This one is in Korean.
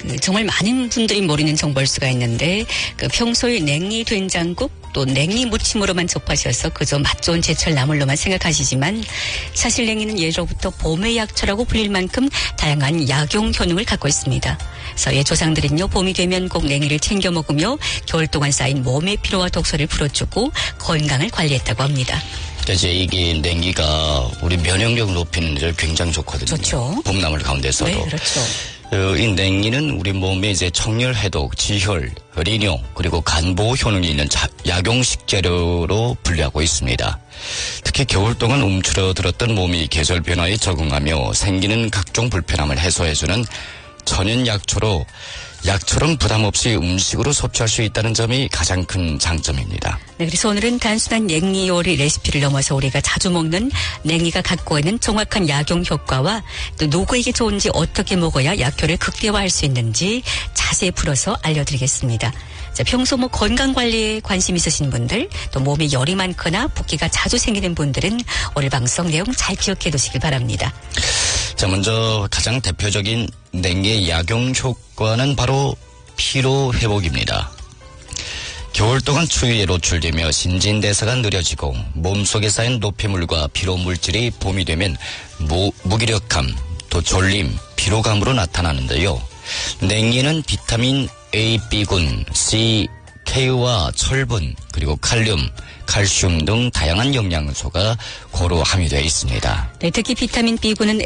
정말 많은 분들이 모르는 정보일 수가 있는데 평소에 냉이 된장국 또 냉이 무침으로만 접하셔서 그저 맛 좋은 제철 나물로만 생각하시지만 사실 냉이는 예로부터 봄의 약초라고 불릴 만큼 다양한 약용 효능을 갖고 있습니다. 그래서 조상들은요 봄이 되면 꼭 냉이를 챙겨 먹으며 겨울 동안 쌓인 몸의 피로와 독소를 풀어주고 건강을 관리했다고 합니다. 이제 이게 냉이가 우리 면역력을 높이는 데 굉장히 좋거든요. 좋죠. 봄나물 가운데서도. 네, 그렇죠. 이 냉이는 우리 몸에 이제 청열 해독, 지혈, 리뇨 그리고 간보호 효능이 있는 약용 식재료로 분류하고 있습니다. 특히 겨울 동안 움츠러들었던 몸이 계절 변화에 적응하며 생기는 각종 불편함을 해소해주는 천연 약초로 약처럼 부담 없이 음식으로 섭취할 수 있다는 점이 가장 큰 장점입니다. 네, 그래서 오늘은 단순한 냉이 요리 레시피를 넘어서 우리가 자주 먹는 냉이가 갖고 있는 정확한 약용 효과와 또 누구에게 좋은지 어떻게 먹어야 약효를 극대화할 수 있는지 자세히 풀어서 알려드리겠습니다. 자, 평소 건강 관리에 관심 있으신 분들 또 몸에 열이 많거나 붓기가 자주 생기는 분들은 오늘 방송 내용 잘 기억해 두시길 바랍니다. 자, 먼저 가장 대표적인 냉이의 약용 효과는 바로 피로 회복입니다. 겨울 동안 추위에 노출되며 신진대사가 느려지고 몸속에 쌓인 노폐물과 피로 물질이 봄이 되면 무기력함, 또 졸림, 피로감으로 나타나는데요. 냉이는 비타민 A, B군, C, K와 철분, 그리고 칼륨, 칼슘 등 다양한 영양소가 고루 함유되어 있습니다. 네, 특히 비타민 B군은